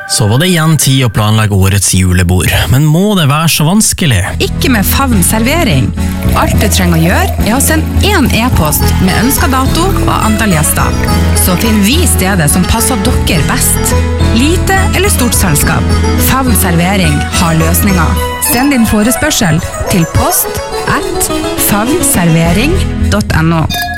Så var det igjen tid å planlegge årets julebord, men må det være så vanskelig? Ikke med Favn servering. Alt du trenger å gjøre å sende en e-post med ønsket dato og antall gjester. Så finner vi stedet som passer dere best. Lite eller stort selskap. Favn servering har løsninger. Send din forespørsel til post@favnservering.no.